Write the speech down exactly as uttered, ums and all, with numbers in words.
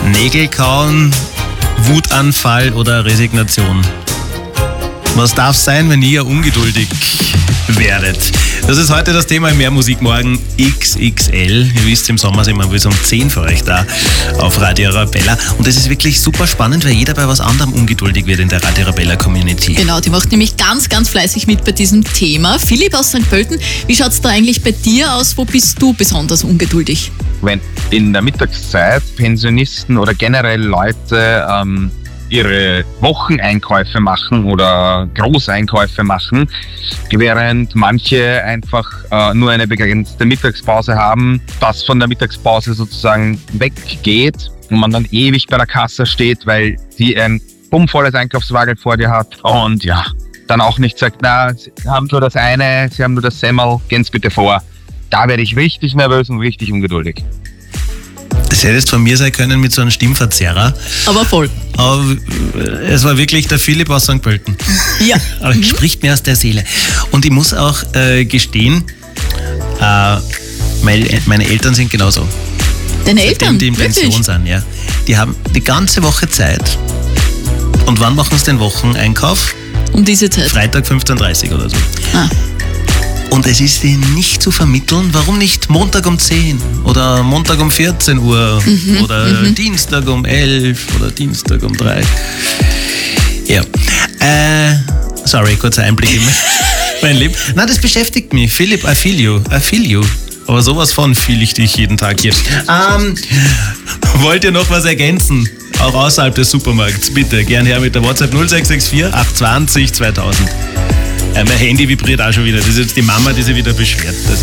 Nägel kauen, Wutanfall oder Resignation? Was darf sein, wenn ihr ungeduldig werdet? Das ist heute das Thema im Mehr Musik morgen X X L. Ihr wisst, im Sommer sind wir bis um zehn für euch da auf Radio Arabella. Und es ist wirklich super spannend, weil jeder bei was anderem ungeduldig wird in der Radio Arabella Community. Genau, die macht nämlich ganz, ganz fleißig mit bei diesem Thema. Philipp aus Sankt Pölten, wie schaut es da eigentlich bei dir aus? Wo bist du besonders ungeduldig? Wenn in der Mittagszeit Pensionisten oder generell Leute ähm, ihre Wocheneinkäufe machen oder Großeinkäufe machen, während manche einfach äh, nur eine begrenzte Mittagspause haben, das von der Mittagspause sozusagen weggeht und man dann ewig bei der Kasse steht, weil sie ein bummvolles Einkaufswagen vor dir hat und ja, dann auch nicht sagt, na, Sie haben nur das eine, Sie haben nur das Semmel, gehen Sie bitte vor. Da werde ich richtig nervös und richtig ungeduldig. Das hätte jetzt von mir sein können mit so einem Stimmverzerrer. Aber voll. Aber es war wirklich der Philipp aus Sankt Pölten. Ja. Aber mhm. spricht mir aus der Seele. Und ich muss auch äh, gestehen, äh, meine, meine Eltern sind genauso. Deine Seitdem Eltern? die in Pension Wirklich? sind, ja. Die haben die ganze Woche Zeit. Und wann machen sie den Wocheneinkauf? Um diese Zeit. Freitag fünfzehn Uhr dreißig oder so. Ah. Und es ist ihnen nicht zu vermitteln, warum nicht Montag um zehn oder Montag um vierzehn Uhr Mhm, oder mhm. Dienstag um elf oder Dienstag um drei. Ja. Äh, sorry, kurzer Einblick in mein Leben. Nein, das beschäftigt mich. Philipp, I feel you. I feel you. Aber sowas von fühle ich dich jeden Tag hier. Ähm, wollt ihr noch was ergänzen? Auch außerhalb des Supermarkts, bitte. Gern her mit der WhatsApp null sechs sechs vier acht zwei null zweitausend. Äh, mein Handy vibriert auch schon wieder. Das ist jetzt die Mama, die sich wieder beschwert. Das